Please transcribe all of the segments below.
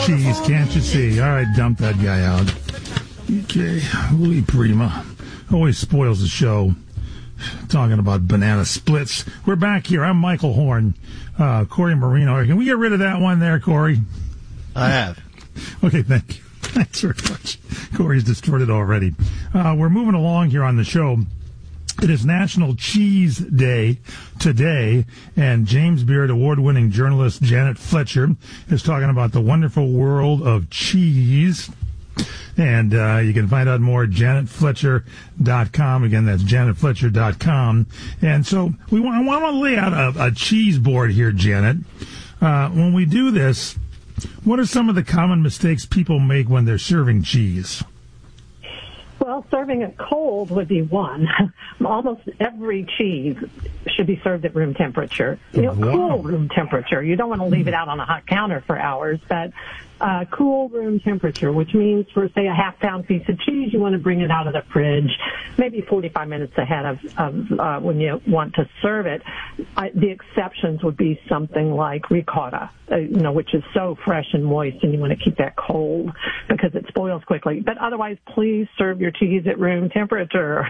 cheese, can't you see? All right, dump that guy out. Okay, Louis Prima always spoils the show talking about banana splits. We're back here. I'm Michael Horn. Corey Marino. Can we get rid of that one there, Corey? I have. Okay, thank you. Thanks very much. Corey's destroyed it already. We're moving along here on the show. It is National Cheese Day today, and James Beard award-winning journalist Janet Fletcher is talking about the wonderful world of cheese. And you can find out more at janetfletcher.com. Again, that's janetfletcher.com. And so I want to lay out a cheese board here, Janet. When we do this, what are some of the common mistakes people make when they're serving cheese? Well, serving it cold would be one. Almost every cheese should be served at room temperature. Cool room temperature. You don't want to leave it out on a hot counter for hours, but cool room temperature, which means for, say, a half-pound piece of cheese, you want to bring it out of the fridge maybe 45 minutes ahead of when you want to serve it. The exceptions would be something like ricotta, which is so fresh and moist, and you want to keep that cold because it spoils quickly. But otherwise, please serve your cheese at room temperature.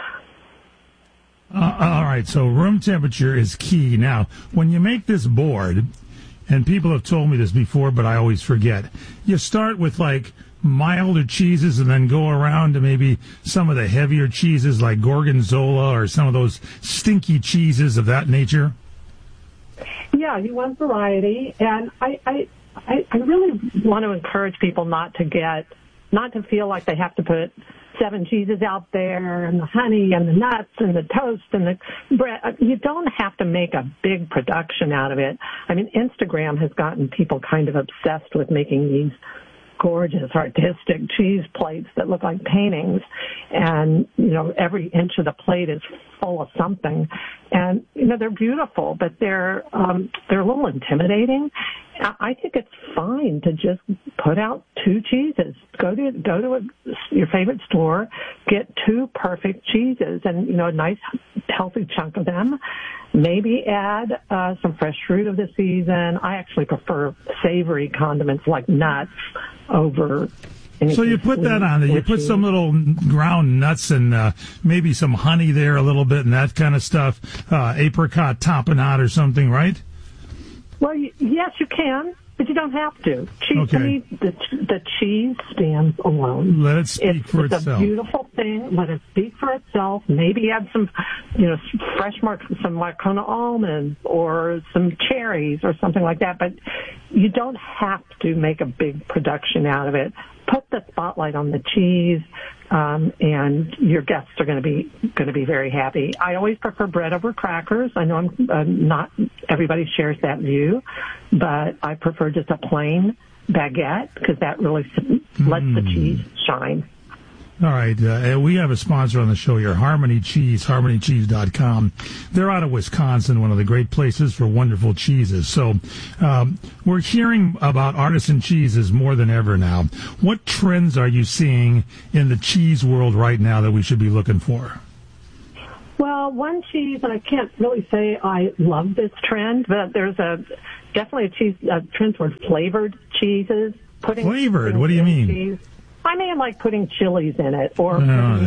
All right, so room temperature is key. Now, when you make this board, and people have told me this before, but I always forget, you start with, like, milder cheeses and then go around to maybe some of the heavier cheeses like Gorgonzola or some of those stinky cheeses of that nature? Yeah, you want variety, and I really want to encourage people not to feel like they have to put 7 cheeses out there and the honey and the nuts and the toast and the bread. You don't have to make a big production out of it. I mean, Instagram has gotten people kind of obsessed with making these gorgeous artistic cheese plates that look like paintings, and every inch of the plate is full of something, and they're beautiful, but they're a little intimidating. I think it's fine to just put out 2 cheeses. Go to your favorite store, get 2 perfect cheeses, and a nice healthy chunk of them. Maybe add some fresh fruit of the season. I actually prefer savory condiments like nuts over. So you put that on there. You put some little ground nuts and maybe some honey there a little bit and that kind of stuff. Apricot tapenade or something, right? Well, yes, you can, but you don't have to. Cheese, okay. To me, the cheese stands alone. Let it speak for itself. It's a beautiful thing. Let it speak for itself. Maybe add some, some Marcona almonds or some cherries or something like that. But you don't have to make a big production out of it. Put the spotlight on the cheese, and your guests are going to be very happy. I always prefer bread over crackers. I know I'm not everybody shares that view, but I prefer just a plain baguette because that really lets the cheese shine. All right. We have a sponsor on the show here, Harmony Cheese, harmonycheese.com. They're out of Wisconsin, one of the great places for wonderful cheeses. So we're hearing about artisan cheeses more than ever now. What trends are you seeing in the cheese world right now that we should be looking for? Well, one cheese, and I can't really say I love this trend, but there's definitely a trend toward flavored cheeses. Flavored? What do you mean? Cheese. I mean, like putting chilies in it, or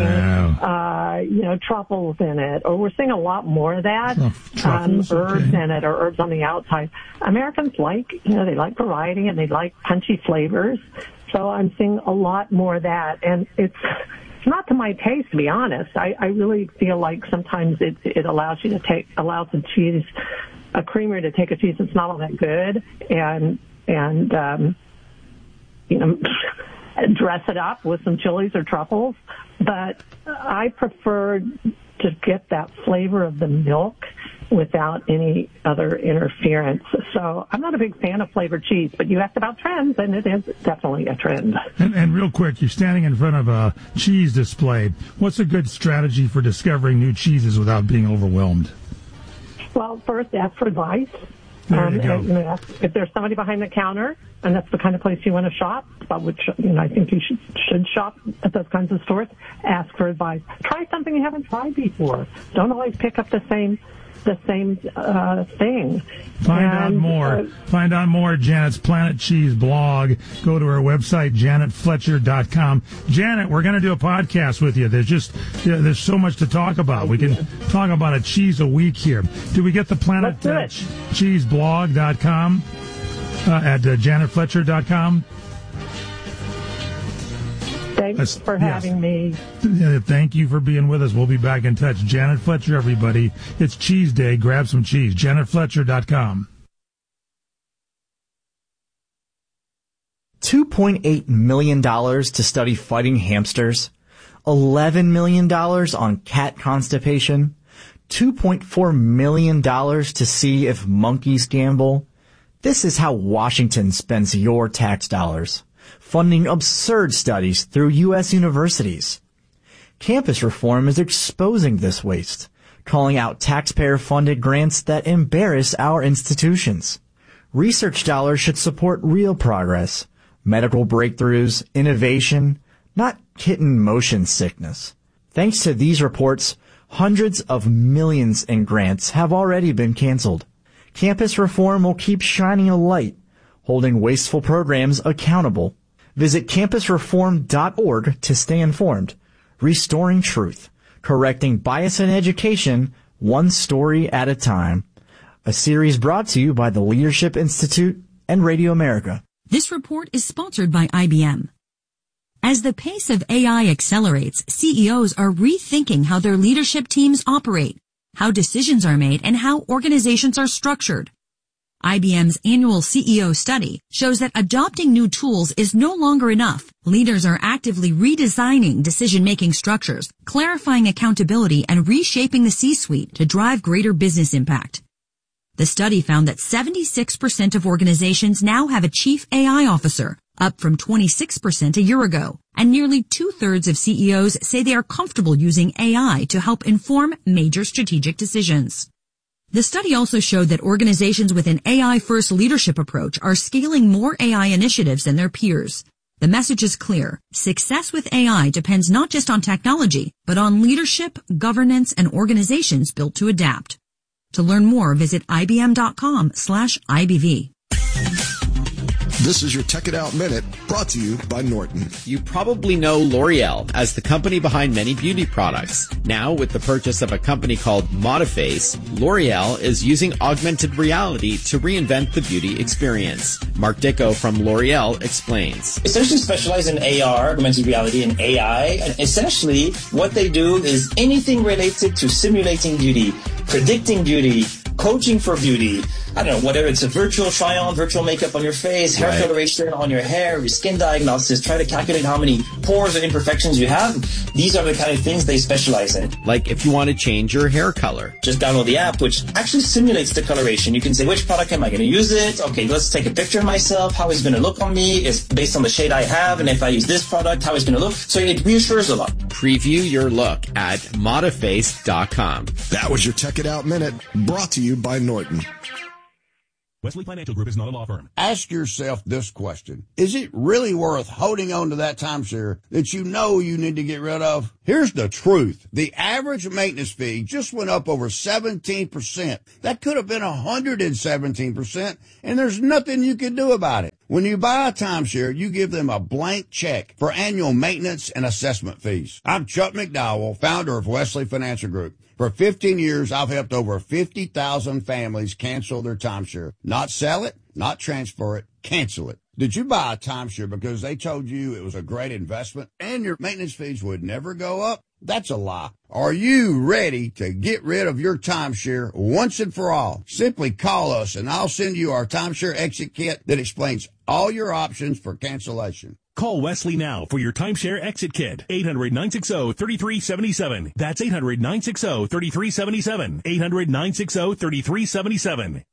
truffles in it, or we're seeing a lot more of that. Herbs in it, or herbs on the outside. Americans they like variety and they like punchy flavors. So I'm seeing a lot more of that, and it's not to my taste, to be honest. I really feel like sometimes it allows a creamer to take a cheese that's not all that good, and dress it up with some chilies or truffles, but I prefer to get that flavor of the milk without any other interference. So I'm not a big fan of flavored cheese, but you asked about trends, and it is definitely a trend. And real quick, you're standing in front of a cheese display. What's a good strategy for discovering new cheeses without being overwhelmed? Well, first, ask for advice. If there's somebody behind the counter, and that's the kind of place you want to shop, which I think you should shop at those kinds of stores, ask for advice. Try something you haven't tried before. Don't always pick up the same the same thing. Find out more at Janet's Planet Cheese blog. Go to her website, janetfletcher.com. Janet, we're going to do a podcast with you. There's so much to talk about. We can talk about a cheese a week here. Do we get the Planet Cheeseblog.com at janetfletcher.com? Thanks for having me. Thank you for being with us. We'll be back in touch. Janet Fletcher, everybody. It's Cheese Day. Grab some cheese. janetfletcher.com. $2.8 million to study fighting hamsters, $11 million on cat constipation, $2.4 million to see if monkeys gamble. This is how Washington spends your tax dollars, funding absurd studies through U.S. universities. Campus reform is exposing this waste, calling out taxpayer-funded grants that embarrass our institutions. Research dollars should support real progress, medical breakthroughs, innovation, not kitten motion sickness. Thanks to these reports, hundreds of millions in grants have already been canceled. Campus reform will keep shining a light, holding wasteful programs accountable. Visit campusreform.org to stay informed. Restoring truth, correcting bias in education, one story at a time. A series brought to you by the Leadership Institute and Radio America. This report is sponsored by IBM. As the pace of AI accelerates, CEOs are rethinking how their leadership teams operate, how decisions are made, and how organizations are structured. IBM's annual CEO study shows that adopting new tools is no longer enough. Leaders are actively redesigning decision-making structures, clarifying accountability, and reshaping the C-suite to drive greater business impact. The study found that 76% of organizations now have a chief AI officer, up from 26% a year ago, and nearly 2/3 of CEOs say they are comfortable using AI to help inform major strategic decisions. The study also showed that organizations with an AI-first leadership approach are scaling more AI initiatives than their peers. The message is clear. Success with AI depends not just on technology, but on leadership, governance, and organizations built to adapt. To learn more, visit ibm.com/IBV. This is your Tech It Out Minute, brought to you by Norton. You probably know L'Oreal as the company behind many beauty products. Now, with the purchase of a company called Modiface, L'Oreal is using augmented reality to reinvent the beauty experience. Mark Dicko from L'Oreal explains. Essentially specialize in AR, augmented reality, and AI. And essentially, what they do is anything related to simulating beauty, predicting beauty, coaching for beauty. I don't know, whatever it's a virtual try-on, virtual makeup on your face, hair coloration on your hair, your skin diagnosis, try to calculate how many pores or imperfections you have. These are the kind of things they specialize in. Like if you want to change your hair color. Just download the app, which actually simulates the coloration. You can say, which product am I going to use it? Okay, let's take a picture of myself. How is it going to look on me? It's based on the shade I have. And if I use this product, how is it going to look? So it reassures a lot. Preview your look at Modiface.com. That was your Tech It Out Minute, brought to you by Norton. Wesley Financial Group is not a law firm. Ask yourself this question. Is it really worth holding on to that timeshare that you know you need to get rid of? Here's the truth. The average maintenance fee just went up over 17%. That could have been 117%, and there's nothing you can do about it. When you buy a timeshare, you give them a blank check for annual maintenance and assessment fees. I'm Chuck McDowell, founder of Wesley Financial Group. For 15 years, I've helped over 50,000 families cancel their timeshare. Not sell it, not transfer it, cancel it. Did you buy a timeshare because they told you it was a great investment and your maintenance fees would never go up? That's a lie. Are you ready to get rid of your timeshare once and for all? Simply call us and I'll send you our timeshare exit kit that explains all your options for cancellation. Call Wesley now for your timeshare exit kit. 800-960-3377. That's 800-960-3377. 800-960-3377.